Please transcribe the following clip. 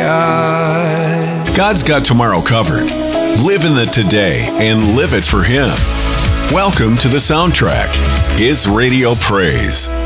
God. God's got tomorrow covered. Live in the today and live it for Him. Welcome to The Soundtrack, His radio praise.